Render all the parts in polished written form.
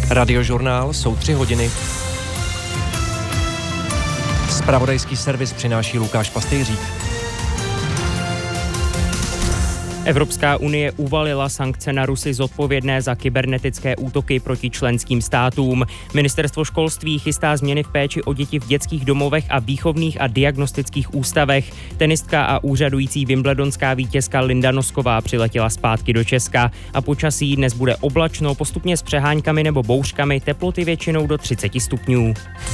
Radiožurnál, jsou 3 hodiny. Zpravodajský servis přináší Lukáš Pastejřík. Evropská unie uvalila sankce na Rusy zodpovědné za kybernetické útoky proti členským státům. Ministerstvo školství chystá změny v péči o děti v dětských domovech a výchovných a diagnostických ústavech. Tenistka a úřadující wimbledonská vítězka Linda Nosková přiletěla zpátky do Česka a počasí dnes bude oblačno, postupně s přeháňkami nebo bouřkami, teploty většinou do 30 stupňů.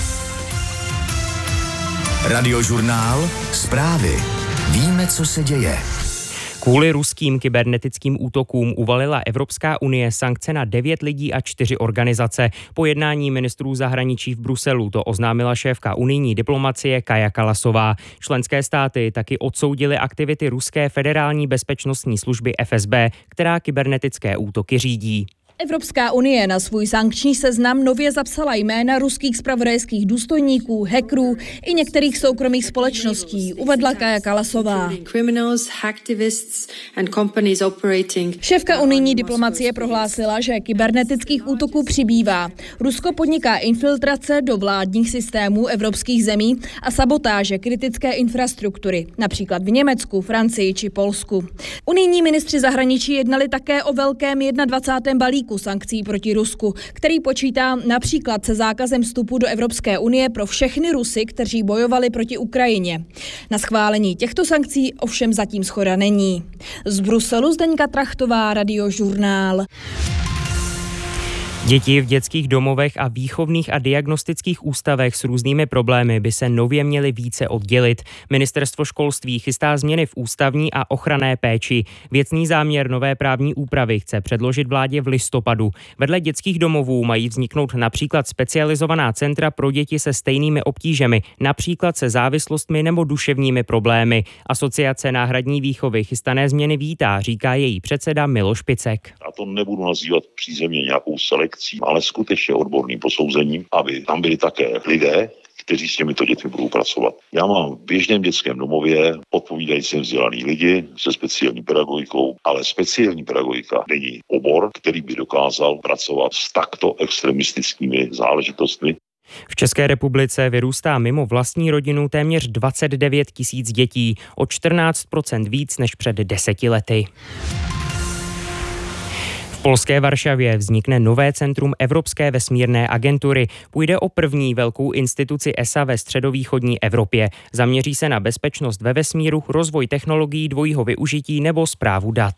Radiožurnál, zprávy. Víme, co se děje. Kvůli ruským kybernetickým útokům uvalila Evropská unie sankce na 9 lidí a 4 organizace. Po jednání ministrů zahraničí v Bruselu to oznámila šéfka unijní diplomacie Kaja Kallasová. Členské státy taky odsoudily aktivity ruské federální bezpečnostní služby FSB, která kybernetické útoky řídí. Evropská unie na svůj sankční seznam nově zapsala jména ruských zpravodajských důstojníků, hackerů i některých soukromých společností, uvedla Kaja Kallasová. Šéfka unijní diplomacie prohlásila, že kybernetických útoků přibývá. Rusko podniká infiltrace do vládních systémů evropských zemí a sabotáže kritické infrastruktury, například v Německu, Francii či Polsku. Unijní ministři zahraničí jednali také o velkém 21. balíku sankcí proti Rusku, který počítá například se zákazem vstupu do Evropské unie pro všechny Rusy, kteří bojovali proti Ukrajině. Na schválení těchto sankcí ovšem zatím shoda není. Z Bruselu Zdeňka Trachtová, Radiožurnál. Děti v dětských domovech a výchovných a diagnostických ústavech s různými problémy by se nově měly více oddělit. Ministerstvo školství chystá změny v ústavní a ochranné péči. Věcný záměr nové právní úpravy chce předložit vládě v listopadu. Vedle dětských domovů mají vzniknout například specializovaná centra pro děti se stejnými obtížemi, například se závislostmi nebo duševními problémy. Asociace náhradní výchovy chystané změny vítá, říká její předseda Miloš Picek. A to nebudu nazývat přízemně nějakou selekcí, ale skutečně odborným posouzením, aby tam byli také lidé, kteří s těmito dětmi budou pracovat. Já mám v běžném dětském domově odpovídající vzdělaný lidi se speciální pedagogikou, ale speciální pedagogika není obor, který by dokázal pracovat s takto extremistickými záležitostmi. V České republice vyrůstá mimo vlastní rodinu téměř 29 000 dětí, o 14% víc než před 10 lety. V polské Varšavě vznikne nové centrum Evropské vesmírné agentury. Půjde o první velkou instituci ESA ve středovýchodní Evropě. Zaměří se na bezpečnost ve vesmíru, rozvoj technologií dvojího využití nebo správu dat.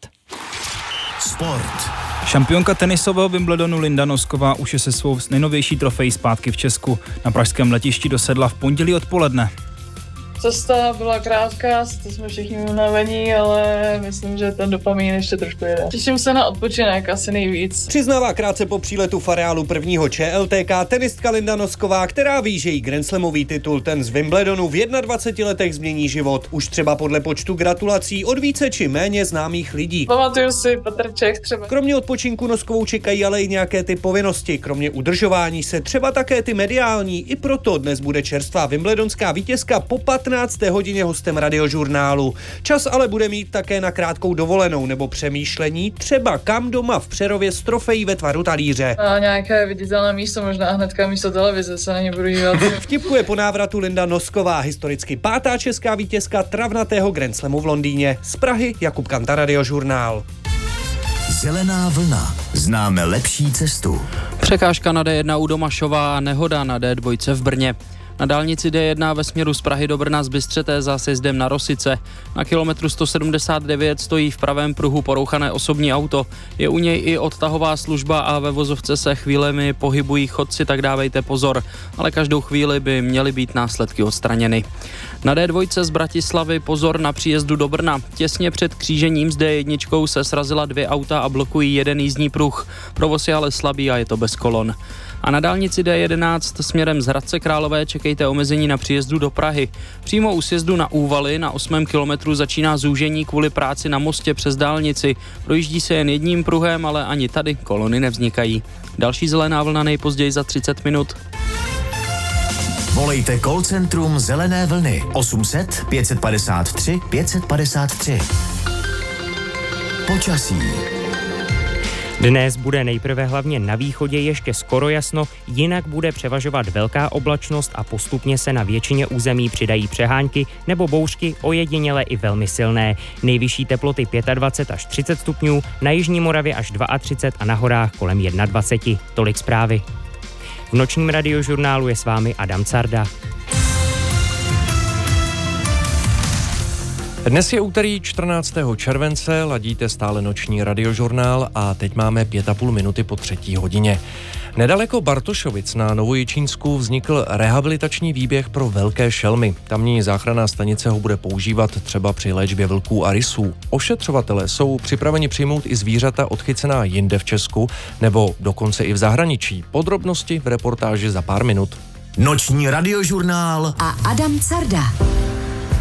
Sport. Šampionka tenisového Wimbledonu Linda Nosková už je se svou nejnovější trofejí zpátky v Česku. Na pražském letišti dosedla v pondělí odpoledne. Cesta byla krátká, jsme všichni unavení, ale myslím, že ten dopamin ještě trošku jede. Těším se na odpočinek asi nejvíc. Přiznává krátce po příletu v areálu prvního ČLTK tenistka Linda Nosková, která ví, že jí grandslamový titul ten z Wimbledonu v 21 letech změní život. Už třeba podle počtu gratulací od více či méně známých lidí. Pamatuju si Petrček třeba. Kromě odpočinku Noskovou čekají ale i nějaké ty povinnosti. Kromě udržování se třeba také ty mediální. I proto dnes bude čerstvá wimbledonská vítězka po 15. hodině hostem Radiožurnálu. Čas ale bude mít také na krátkou dovolenou nebo přemýšlení, třeba kam doma v Přerově s trofejí ve tvaru talíře. A nějaké viditelné místo, možná hnedka místo televize se na ně budu dívat. Vtipkuje po návratu Linda Nosková, historicky 5. česká vítězka travnatého grandslamu v Londýně. Z Prahy Jakub Kanta, Radiožurnál. Zelená vlna. Známe lepší cestu. Překážka na D1 u Domašova, nehoda na D2 v Brně. Na dálnici D1 ve směru z Prahy do Brna z Bystřeté za sjezdem na Rosice. Na kilometru 179 stojí v pravém pruhu porouchané osobní auto. Je u něj i odtahová služba a ve vozovce se chvílemi pohybují chodci, tak dávejte pozor. Ale každou chvíli by měly být následky odstraněny. Na D2 z Bratislavy pozor na příjezdu do Brna. Těsně před křížením s D1 se srazila 2 auta a blokují jeden jízdní pruh. Provoz je ale slabý a je to bez kolon. A na dálnici D11 směrem z Hradce Králové čekejte omezení na příjezdu do Prahy. Přímo u sjezdu na Úvaly na 8. kilometru začíná zúžení kvůli práci na mostě přes dálnici. Projíždí se jen jedním pruhem, ale ani tady kolony nevznikají. Další zelená vlna nejpozději za 30 minut. Volejte call centrum Zelené vlny 800 553 553. Počasí. Dnes bude nejprve hlavně na východě ještě skoro jasno, jinak bude převažovat velká oblačnost a postupně se na většině území přidají přehánky nebo bouřky, ojediněle i velmi silné. Nejvyšší teploty 25 až 30 stupňů, na jižní Moravě až 32 a na horách kolem 21. Tolik zprávy. V nočním radiožurnálu je s vámi Adam Carda. Dnes je úterý 14. července, ladíte stále noční radiožurnál a teď máme 5,5 minuty po 3. hodině. Nedaleko Bartošovic na Novojičínsku vznikl rehabilitační výběh pro velké šelmy. Tamní záchranná stanice ho bude používat třeba při léčbě vlků a rysů. Ošetřovatelé jsou připraveni přijmout i zvířata odchycená jinde v Česku nebo dokonce i v zahraničí. Podrobnosti v reportáži za pár minut. Noční radiožurnál a Adam Carda.